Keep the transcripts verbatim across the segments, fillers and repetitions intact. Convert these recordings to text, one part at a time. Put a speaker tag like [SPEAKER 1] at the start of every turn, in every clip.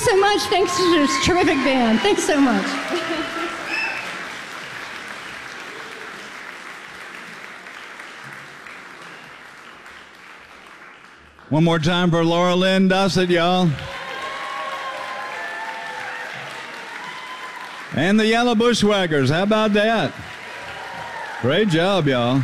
[SPEAKER 1] so much. Thanks to this terrific band. Thanks so much.
[SPEAKER 2] One more time for Laura Lynn Dossett, y'all. And the Yellow Bushwhackers. How about that? Great job, y'all.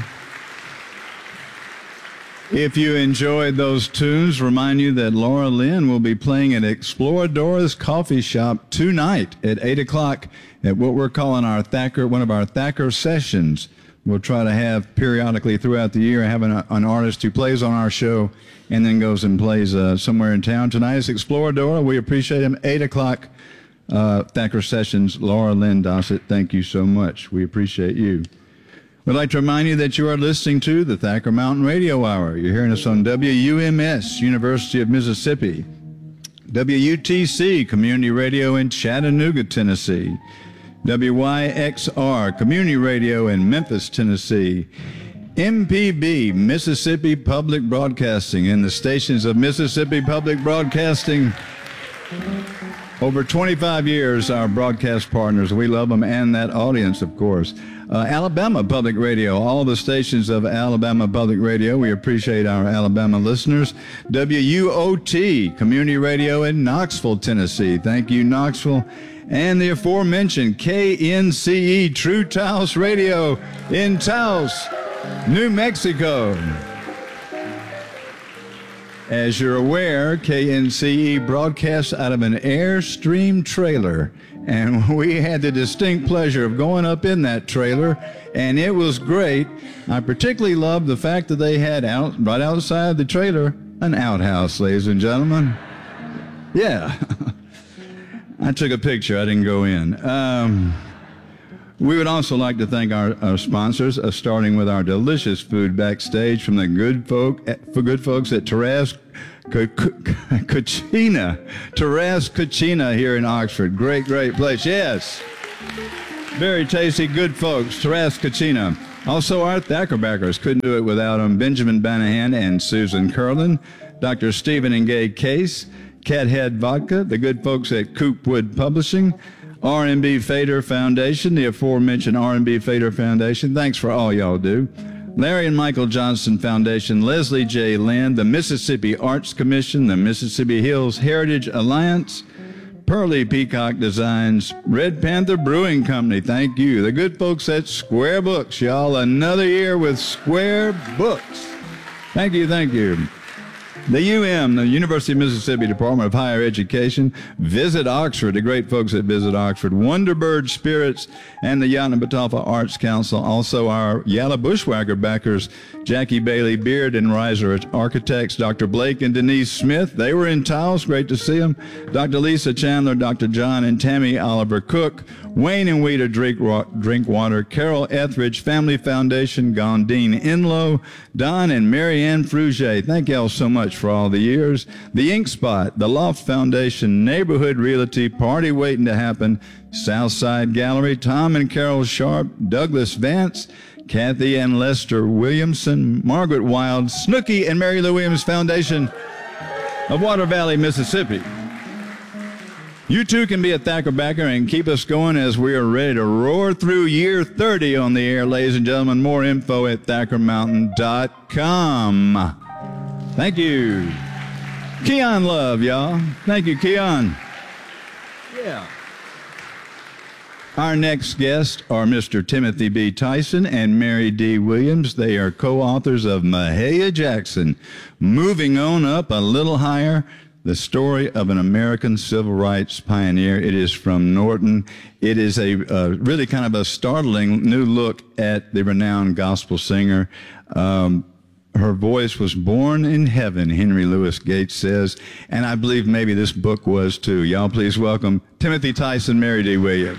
[SPEAKER 2] If you enjoyed those tunes, remind you that Laura Lynn will be playing at Exploradora's Coffee Shop tonight at eight o'clock at what we're calling our Thacker, one of our Thacker sessions. We'll try to have periodically throughout the year having a, an artist who plays on our show and then goes and plays uh, somewhere in town. Tonight is Exploradora. We appreciate him. eight o'clock, uh, Thacker Sessions. Laura Lynn Dossett, thank you so much. We appreciate you. We'd like to remind you that you are listening to the Thacker Mountain Radio Hour. You're hearing us on W U M S, University of Mississippi, W U T C, Community Radio in Chattanooga, Tennessee, W Y X R, Community Radio in Memphis, Tennessee, M P B, Mississippi Public Broadcasting, and the stations of Mississippi Public Broadcasting. Over twenty-five years, our broadcast partners, we love them, and that audience, of course. Uh, Alabama Public Radio, all the stations of Alabama Public Radio. We appreciate our Alabama listeners. W U O T, Community Radio in Knoxville, Tennessee. Thank you, Knoxville. And the aforementioned K N C E, True Taos Radio in Taos, New Mexico. As you're aware, K N C E broadcasts out of an Airstream trailer, and we had the distinct pleasure of going up in that trailer, and it was great. I particularly loved the fact that they had out right outside the trailer an outhouse, ladies and gentlemen. Yeah. I took a picture. I didn't go in. Um, we would also like to thank our, our sponsors, uh, starting with our delicious food backstage from the good folk, for good folks at Terras Cucina, Terras Cucina here in Oxford. Great, great place. Yes, very tasty, good folks. Terras Cucina. Also, our Thackerbackers, couldn't do it without them. Benjamin Banahan and Susan Curlin, Doctor Stephen and Gay Case, Cathead Vodka, the good folks at Coopwood Publishing, R and B Fader Foundation, the aforementioned R and B Fader Foundation. Thanks for all y'all do. Larry and Michael Johnson Foundation, Leslie J. Lynn, the Mississippi Arts Commission, the Mississippi Hills Heritage Alliance, Pearly Peacock Designs, Red Panther Brewing Company. Thank you. The good folks at Square Books, y'all. Another year with Square Books. Thank you, thank you. The U M, the University of Mississippi Department of Higher Education, Visit Oxford, the great folks at Visit Oxford, Wonderbird Spirits, and the Yantapatawpha Arts Council. Also our Yalla Bushwhacker backers, Jackie Bailey Beard and Riser Architects, Doctor Blake and Denise Smith. They were in Taos. Great to see them. Doctor Lisa Chandler, Doctor John and Tammy Oliver Cook, Wayne and Weta Drink, Drinkwater, Carol Etheridge, Family Foundation, Gondine Enlow, Don and Marianne Fruget. Thank y'all so much for all the years. The Ink Spot, the Loft Foundation, Neighborhood Realty, Party Waiting to Happen, Southside Gallery, Tom and Carol Sharp, Douglas Vance, Kathy and Lester Williamson, Margaret Wild, Snooky and Mary Lou Williams Foundation of Water Valley, Mississippi. You too can be a Thackerbacker and keep us going as we are ready to roar through year thirty on the air, ladies and gentlemen. More info at thacker mountain dot com. Thank you. Keon Love, y'all. Thank you, Keon. Yeah. Our next guests are Mister Timothy B. Tyson and Mary D. Williams. They are co-authors of Mahalia Jackson, Moving On Up a Little Higher, the story of an American civil rights pioneer. It is from Norton. It is a uh, really kind of a startling new look at the renowned gospel singer. Um, her voice was born in heaven, Henry Louis Gates says, and I believe maybe this book was too. Y'all please welcome Timothy Tyson, Mary D. Williams.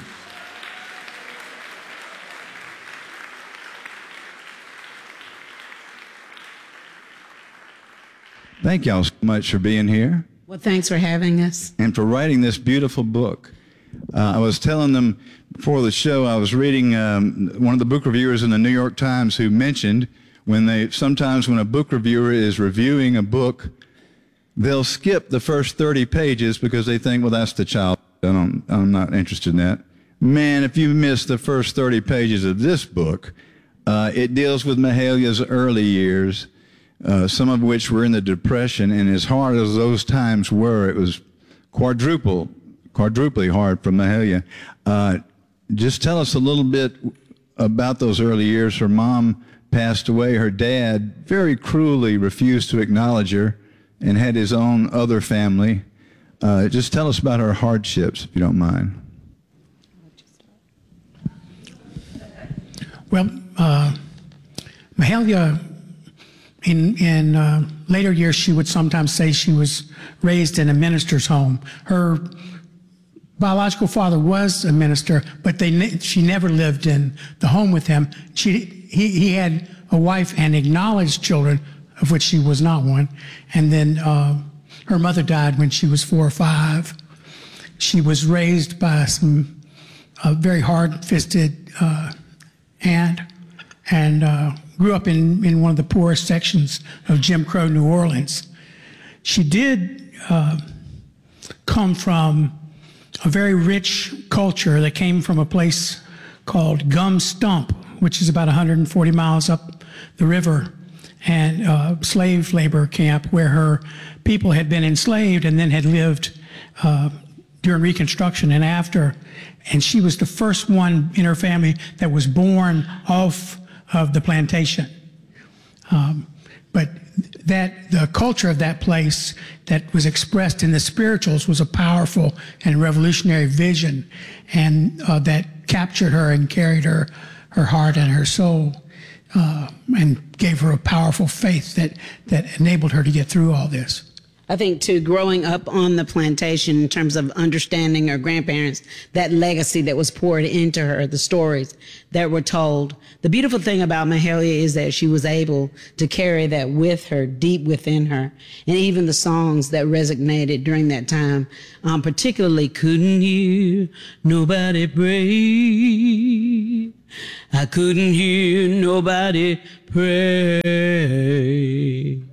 [SPEAKER 2] Thank y'all so much for being here.
[SPEAKER 3] Well, thanks for having us.
[SPEAKER 2] And for writing this beautiful book. Uh, I was telling them before the show, I was reading um, one of the book reviewers in the New York Times who mentioned when they, sometimes when a book reviewer is reviewing a book, they'll skip the first thirty pages because they think, well, that's the child. I don't, I'm not interested in that. Man, if you miss the first thirty pages of this book, uh, it deals with Mahalia's early years, uh, some of which were in the Depression, and as hard as those times were, it was quadruple, quadruply hard for Mahalia. Uh, just tell us a little bit about those early years. Her mom passed away. Her dad very cruelly refused to acknowledge her and had his own other family. Uh, just tell us about her hardships, if you don't mind.
[SPEAKER 4] Well, uh, Mahalia, in, in uh, later years, she would sometimes say she was raised in a minister's home. Her biological father was a minister, but they ne- she never lived in the home with him. She, he, he had a wife and acknowledged children, of which she was not one. And then uh, her mother died when she was four or five. She was raised by some uh, very hard-fisted uh, aunt and uh, grew up in, in one of the poorest sections of Jim Crow, New Orleans. She did uh, come from a very rich culture that came from a place called Gum Stump, which is about one hundred forty miles up the river, and a slave labor camp where her people had been enslaved and then had lived uh, during Reconstruction and after. And she was the first one in her family that was born off of the plantation. Um, but that the culture of that place that was expressed in the spirituals was a powerful and revolutionary vision, and uh, that captured her and carried her, her heart and her soul, uh, and gave her a powerful faith that, that enabled her to get through all this.
[SPEAKER 3] I think, too, growing up on the plantation in terms of understanding her grandparents, that legacy that was poured into her, the stories that were told. The beautiful thing about Mahalia is that she was able to carry that with her, deep within her. And even the songs that resonated during that time, um, particularly Couldn't Hear Nobody Pray. I couldn't hear nobody pray.